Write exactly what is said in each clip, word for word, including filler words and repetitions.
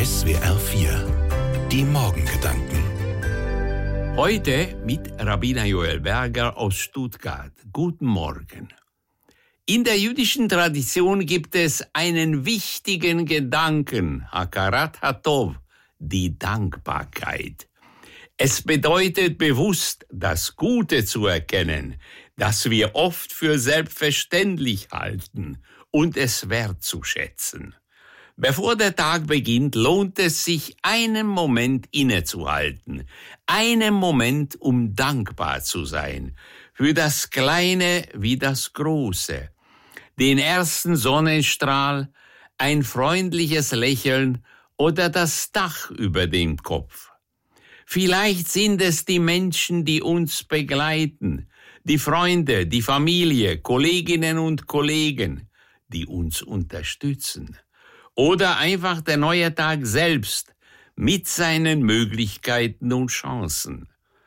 S W R vier. Die Morgengedanken. Heute mit Rabbiner Joel Berger aus Stuttgart. Guten Morgen. In der jüdischen Tradition gibt es einen wichtigen Gedanken, Hakarat Hatov, die Dankbarkeit. Es bedeutet bewusst, das Gute zu erkennen, das wir oft für selbstverständlich halten und es wertzuschätzen. Bevor der Tag beginnt, lohnt es sich, einen Moment innezuhalten, einen Moment, um dankbar zu sein, für das Kleine wie das Große, den ersten Sonnenstrahl, ein freundliches Lächeln oder das Dach über dem Kopf. Vielleicht sind es die Menschen, die uns begleiten, die Freunde, die Familie, Kolleginnen und Kollegen, die uns unterstützen. Oder einfach der neue Tag selbst mit seinen Möglichkeiten und Chancen.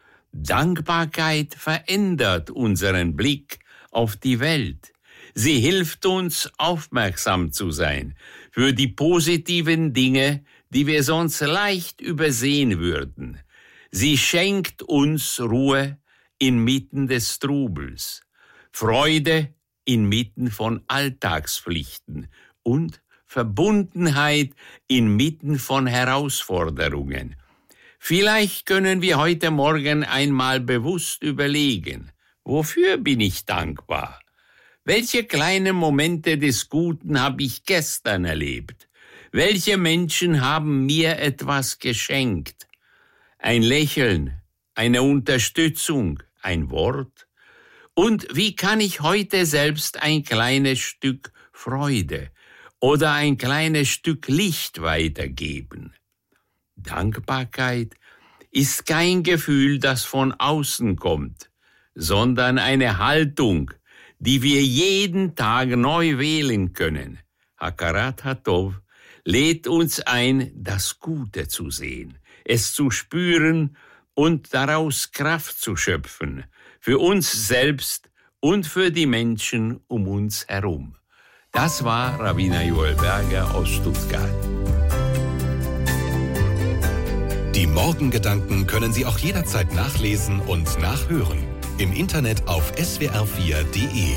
Dankbarkeit verändert unseren Blick auf die Welt. Sie hilft uns, aufmerksam zu sein für die positiven Dinge, die wir sonst leicht übersehen würden. Sie schenkt uns Ruhe inmitten des Trubels, Freude inmitten von Alltagspflichten und Verbundenheit inmitten von Herausforderungen. Vielleicht können wir heute Morgen einmal bewusst überlegen, wofür bin ich dankbar? Welche kleinen Momente des Guten habe ich gestern erlebt? Welche Menschen haben mir etwas geschenkt? Ein Lächeln, eine Unterstützung, ein Wort? Und wie kann ich heute selbst ein kleines Stück Freude oder ein kleines Stück Licht weitergeben? Dankbarkeit ist kein Gefühl, das von außen kommt, sondern eine Haltung, die wir jeden Tag neu wählen können. Hakarat Hatov lädt uns ein, das Gute zu sehen, es zu spüren und daraus Kraft zu schöpfen, für uns selbst und für die Menschen um uns herum. Das war Rabbiner Joel Berger aus Stuttgart. Die Morgengedanken können Sie auch jederzeit nachlesen und nachhören. Im Internet auf S W R vier Punkt de.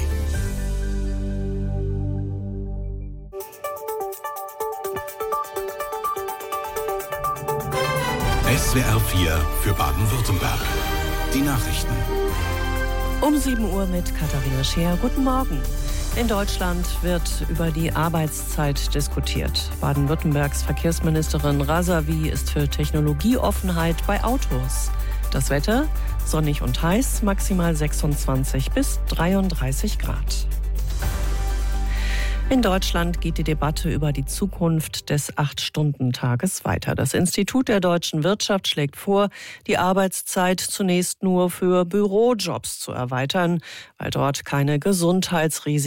S W R vier für Baden-Württemberg. Die Nachrichten. Um sieben Uhr mit Katharina Scheer. Guten Morgen. In Deutschland wird über die Arbeitszeit diskutiert. Baden-Württembergs Verkehrsministerin Razavi ist für Technologieoffenheit bei Autos. Das Wetter? Sonnig und heiß, maximal sechsundzwanzig bis dreiunddreißig Grad. In Deutschland geht die Debatte über die Zukunft des acht-Stunden-Tages weiter. Das Institut der deutschen Wirtschaft schlägt vor, die Arbeitszeit zunächst nur für Bürojobs zu erweitern, weil dort keine Gesundheitsrisiken